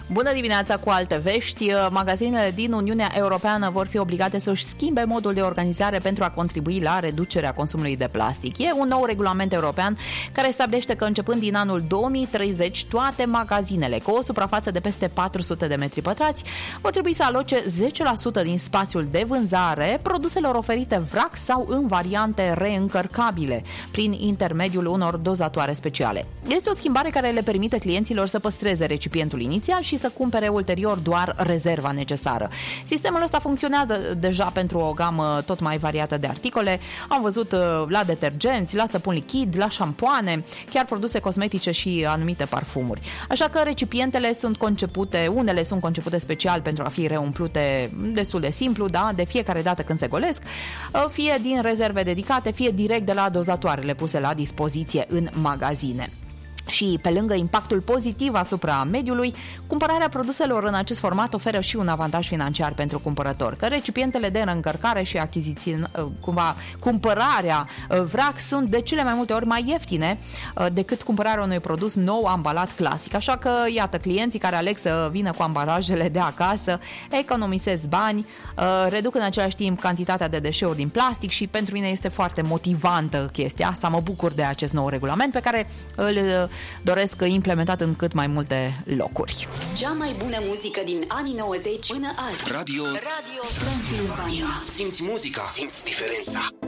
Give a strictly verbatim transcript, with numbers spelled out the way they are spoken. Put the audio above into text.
Bună dimineața cu alte vești. Magazinele din Uniunea Europeană vor fi obligate să-și schimbe modul de organizare pentru a contribui la reducerea consumului de plastic. E un nou regulament european care stabilește că începând din anul două mii treizeci, toate magazinele cu o suprafață de peste patru sute de metri pătrați vor trebui să aloce zece la sută din spațiul de vânzare produselor oferite vrac sau în variante reîncărcabile prin intermediul unor dozatoare speciale. Este o schimbare care le permite clienților să păstreze recipientul inițial și să cumpere ulterior doar rezerva necesară. Sistemul ăsta funcționează deja pentru o gamă tot mai variată de articole. Am văzut la detergenți, la săpun lichid, la șampoane, chiar produse cosmetice și anumite parfumuri. Așa că recipientele sunt concepute, unele sunt concepute special pentru a fi reumplute destul de simplu, da, de fiecare dată când se golesc, fie din rezerve dedicate, fie direct de la dozatoarele puse la dispoziție în magazine. Și pe lângă impactul pozitiv asupra mediului, cumpărarea produselor în acest format oferă și un avantaj financiar pentru cumpărător, că recipientele de încărcare și achiziții, cumva, cumpărarea vrac sunt de cele mai multe ori mai ieftine decât cumpărarea unui produs nou ambalat clasic. Așa că, iată, clienții care aleg să vină cu ambalajele de acasă economisesc bani, reduc în același timp cantitatea de deșeuri din plastic și pentru mine este foarte motivantă chestia asta. Mă bucur de acest nou regulament pe care îl doresc implementat în cât mai multe locuri. Cea mai bună muzică din anii nouăzeci până azi. Radio, Radio Transilvania. Simți muzica, simți diferența.